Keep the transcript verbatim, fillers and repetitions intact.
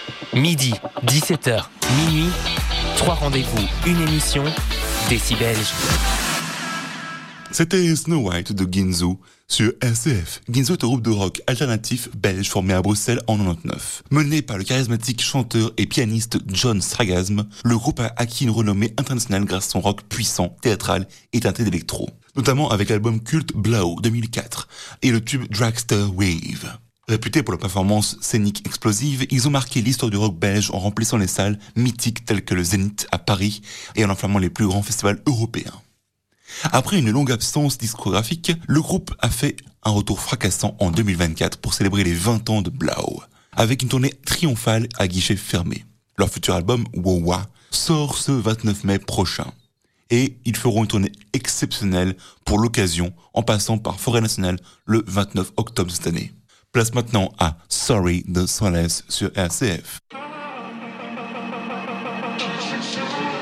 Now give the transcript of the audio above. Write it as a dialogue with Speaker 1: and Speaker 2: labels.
Speaker 1: Midi, dix-sept heures, minuit, trois rendez-vous, une émission, Décibelge.
Speaker 2: C'était Snow White de Ginzo sur R C F. Ginzo est un groupe de rock alternatif belge formé à Bruxelles en quatre-vingt-dix-neuf. Mené par le charismatique chanteur et pianiste John Stragasm, le groupe a acquis une renommée internationale grâce à son rock puissant, théâtral et teinté d'électro. Notamment avec l'album culte Blow deux mille quatre et le tube Dragster Wave. Réputés pour leur performance scénique explosive, ils ont marqué l'histoire du rock belge en remplissant les salles mythiques telles que le Zénith à Paris et en enflammant les plus grands festivals européens. Après une longue absence discographique, le groupe a fait un retour fracassant en deux mille vingt-quatre pour célébrer les vingt ans de Blow, avec une tournée triomphale à guichet fermé. Leur futur album, Wawa, sort ce vingt-neuf mai prochain. Et ils feront une tournée exceptionnelle pour l'occasion, en passant par Forêt Nationale le vingt-neuf octobre cette année. Place maintenant à Sorry de Solace sur R C F.